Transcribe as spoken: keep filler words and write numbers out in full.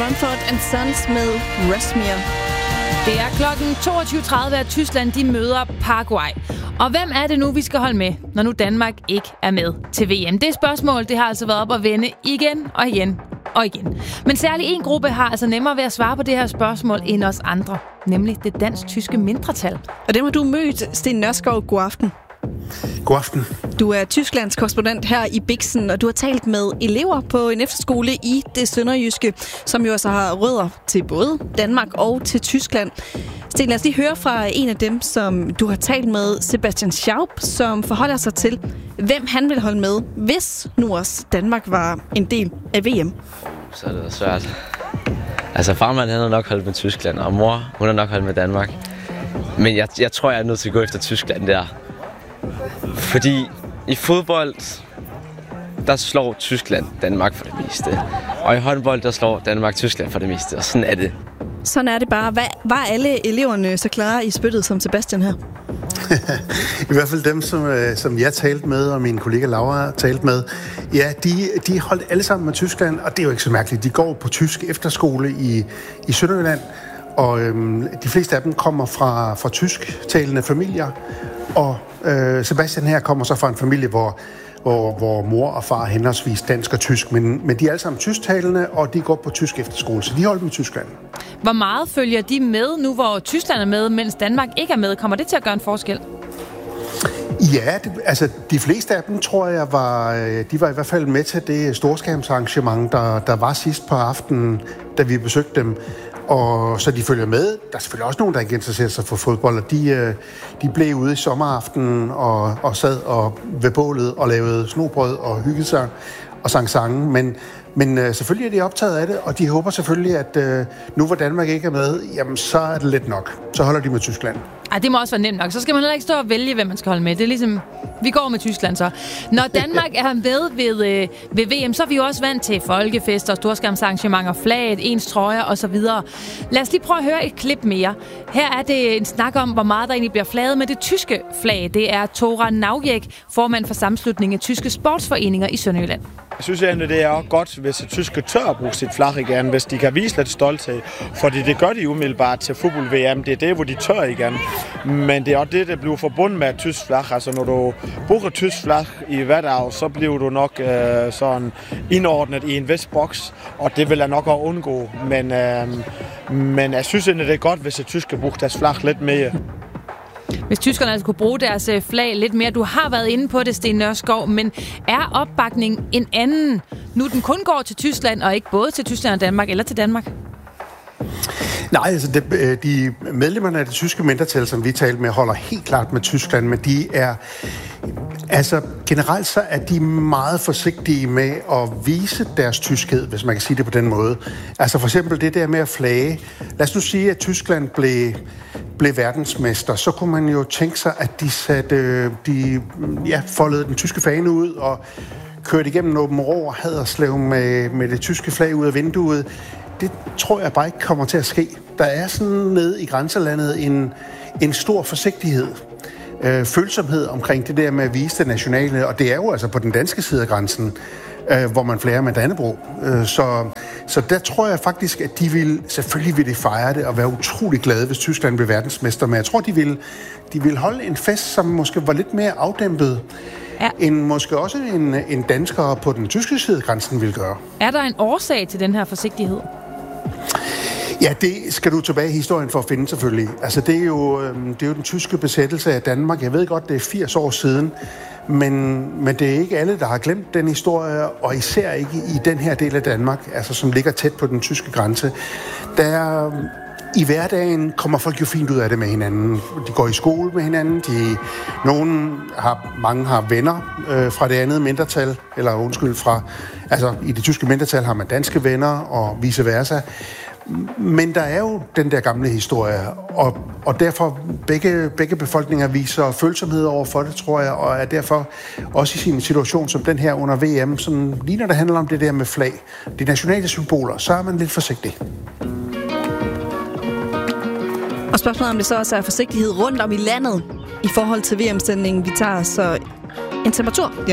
Mumford and Sons med Rasmir. Det er klokken toogtyve tredive, at Tyskland de møder Paraguay. Og hvem er det nu, vi skal holde med, når nu Danmark ikke er med til V M? Det spørgsmål, det har altså været op at vende igen og igen og igen. Men særlig en gruppe har altså nemmere ved at svare på det her spørgsmål end os andre, nemlig det dansk-tyske mindretal. Og dem har du mødt, Sten Nørskov. God aften. God aften. Du er Tysklands korrespondent her i Bixen, og du har talt med elever på en efterskole i det sønderjyske, som jo altså har rødder til både Danmark og til Tyskland. Sten, lad os lige høre fra en af dem, som du har talt med, Sebastian Schaub, som forholder sig til, hvem han vil holde med, hvis nu også Danmark var en del af V M. Så er det svært. Altså farmand, han har nok holdt med Tyskland, og mor, hun har nok holdt med Danmark. Men jeg, jeg tror, jeg er nødt til at gå efter Tyskland der. Fordi i fodbold, der slår Tyskland Danmark for det meste. Og i håndbold, der slår Danmark Tyskland for det meste. Og sådan er det. Sådan er det bare. Hvad, var alle eleverne så klare i spyttet som Sebastian her? I hvert fald dem, som, som jeg talte med, og min kollega Laura talte med, ja, de, de holdt alle sammen med Tyskland, og det er jo ikke så mærkeligt. De går på tysk efterskole i, i Sønderjylland, og øhm, de fleste af dem kommer fra, fra tysktalende familier, og øh, Sebastian her kommer så fra en familie, hvor, hvor, hvor mor og far er henholdsvis dansk og tysk, men, men de er alle sammen tysktalende, og de går på tysk efterskole, så de holder med Tyskland. Hvor meget følger de med nu, hvor Tyskland er med, mens Danmark ikke er med? Kommer det til at gøre en forskel? Ja, det, altså de fleste af dem, tror jeg, var, de var i hvert fald med til det storskærmsarrangement, der, der var sidst på aftenen, da vi besøgte dem. Og så de følger med. Der er selvfølgelig også nogen, der ikke interesserer sig for fodbold, og de, de blev ude i sommeraftenen og, og sad og ved bålet og lavede snobrød og hyggede sig og sang sange. Men, men selvfølgelig er de optaget af det, og de håber selvfølgelig, at nu hvor Danmark ikke er med, jamen så er det let nok. Så holder de med Tyskland. Ej, det må også være nemt nok. Så skal man heller ikke stå og vælge, hvem man skal holde med. Det er ligesom, vi går med Tyskland så. Når Danmark er med ved, øh, ved V M, så er vi jo også vant til folkefester, storskærmsarrangementer, flaget, ens trøjer osv. Lad os lige prøve at høre et klip mere. Her er det en snak om, hvor meget der egentlig bliver flaget med det tyske flag. Det er Tora Naujek, formand for sammenslutningen af tyske sportsforeninger i Sønderjylland. Jeg synes egentlig, det er også godt, hvis de tyske tør at bruge sit flag igen, hvis de kan vise lidt stolthed. Fordi det gør de umiddelbart til fodbold-V M. Det er det, hvor de tør igen. Men det er også det, der bliver forbundet med et tysk flag. Altså, når du bruger et tysk flag i hverdag, så bliver du nok øh, sådan indordnet i en vis boks, og det vil jeg nok også undgå. Men, øh, men jeg synes egentlig, det er godt, hvis de tyske bruger deres flag lidt mere. Hvis tyskerne altså kunne bruge deres flag lidt mere. Du har været inde på det, Sten Nørskov, men er opbakningen en anden? Nu den kun går til Tyskland, og ikke både til Tyskland og Danmark, eller til Danmark? Nej, altså de, de medlemmerne af det tyske mindretal, som vi talte med, holder helt klart med Tyskland, men de er, altså generelt så er de meget forsigtige med at vise deres tyskhed, hvis man kan sige det på den måde. Altså for eksempel det der med at flage. Lad os nu sige, at Tyskland blev, blev verdensmester, så kunne man jo tænke sig, at de satte, de ja, foldede den tyske fane ud og kørte igennem Åben Rå og Haderslev med, med det tyske flag ud af vinduet. Det tror jeg bare ikke kommer til at ske. Der er sådan nede i grænselandet en, en stor forsigtighed, øh, følsomhed omkring det der med at vise det nationale, og det er jo altså på den danske side af grænsen, øh, hvor man flager med Dannebrog. Øh, så, så der tror jeg faktisk, at de vil, selvfølgelig vil de fejre det og være utrolig glade, hvis Tyskland bliver verdensmester, men jeg tror, de vil, de vil holde en fest, som måske var lidt mere afdæmpet, ja, end måske også en, en dansker på den tyske side af grænsen vil gøre. Er der en årsag til den her forsigtighed? Ja, det skal du tilbage i historien for at finde selvfølgelig. Altså det er jo, det er jo den tyske besættelse af Danmark. Jeg ved godt, det er firs år siden, men, men det er ikke alle, der har glemt den historie, og især ikke i den her del af Danmark, altså som ligger tæt på den tyske grænse. Der i hverdagen kommer folk jo fint ud af det med hinanden. De går i skole med hinanden. De, nogen har, mange har venner øh, fra det andet mindretal, eller undskyld, fra, altså i det tyske mindretal har man danske venner, og vice versa. Men der er jo den der gamle historie, og, og derfor begge, begge befolkninger viser følsomhed over for det, tror jeg, og er derfor også i sin situation som den her under V M, som lige når det handler om det der med flag, de nationale symboler, så er man lidt forsigtig. Og spørgsmålet om det så også er forsigtighed rundt om i landet i forhold til V M-sendingen. Vi tager så en temperatur